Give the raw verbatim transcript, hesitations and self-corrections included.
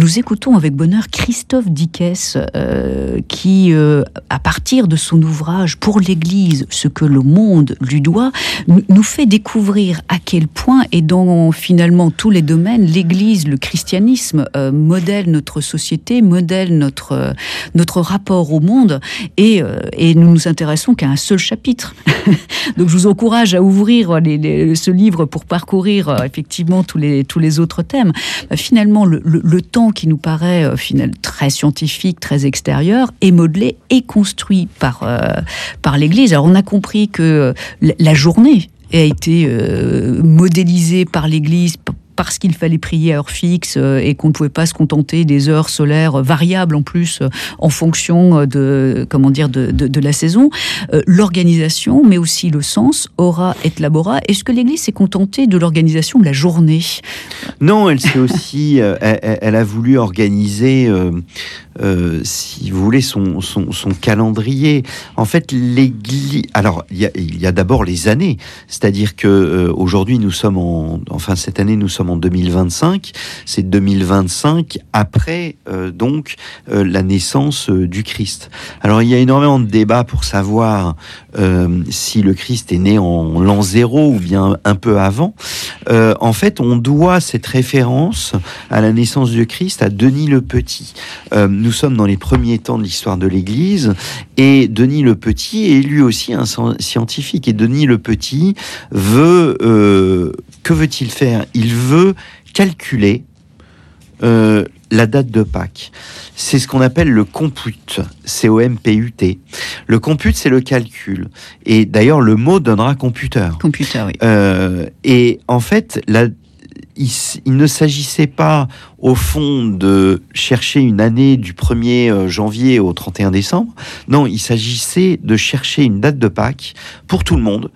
nous écoutons avec bonheur Christophe Dickès, euh, qui, euh, à partir de son ouvrage Pour l'Église, ce que le monde lui doit, nous fait découvrir à quel point, et dans finalement tous les domaines, l'Église, le christianisme, euh, modèle notre société, modèle notre, euh, notre rapport au monde, et, euh, et nous nous intéressons qu'à un seul chapitre. Donc je vous encourage à ouvrir les, les, ce livre pour parcourir euh, effectivement tous les, tous les autres thèmes. Euh, finalement, le, le, le temps qui nous paraît euh, final, très scientifique, très extérieur, est modelé et construit par, euh, par l'Église. Alors on a compris que euh, la journée a été euh, modélisée par l'Église parce qu'il fallait prier à heure fixe et qu'on ne pouvait pas se contenter des heures solaires variables en plus en fonction de, comment dire, de, de, de la saison. Euh, l'organisation, mais aussi le sens, ora et labora. Est-ce que l'Église s'est contentée de l'organisation de la journée ? Non, elle s'est aussi, euh, elle, elle a voulu organiser, euh, euh, si vous voulez, son, son, son calendrier. En fait, l'Église. Alors, il y a, il y a d'abord les années, c'est-à-dire que euh, aujourd'hui nous sommes en, enfin cette année nous sommes en deux mille vingt-cinq, c'est deux mille vingt-cinq après euh, donc euh, la naissance euh, du Christ. Alors il y a énormément de débats pour savoir euh, si le Christ est né en l'an zéro ou bien un peu avant. Euh, en fait, on doit cette référence à la naissance du Christ à Denis le Petit. Euh, nous sommes dans les premiers temps de l'histoire de l'Église et Denis le Petit est lui aussi un scientifique. Et Denis le Petit veut euh, que veut-il faire ? Il veut calculer euh, la date de Pâques. C'est ce qu'on appelle le compute, C O M P U T. Le compute, c'est le calcul. Et d'ailleurs, le mot donnera computer. Computer, oui. Euh, et en fait, la, il, il ne s'agissait pas, au fond, de chercher une année du premier janvier au trente et un décembre. Non, il s'agissait de chercher une date de Pâques pour tout le monde,